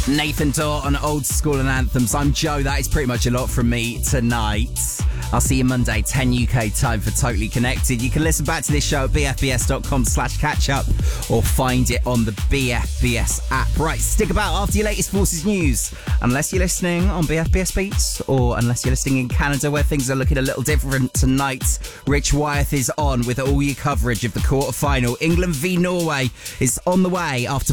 Nathan Dort on Old School and Anthems. I'm Joe. That is pretty much a lot from me tonight. I'll see you Monday, 10 UK time for Totally Connected. You can listen back to this show at bfbs.com/catchup or find it on the BFBS app. Right, stick about after your latest Forces news. Unless you're listening on BFBS Beats or unless you're listening in Canada where things are looking a little different tonight, Rich Wyeth is on with all your coverage of the quarter-final. England v Norway is on the way after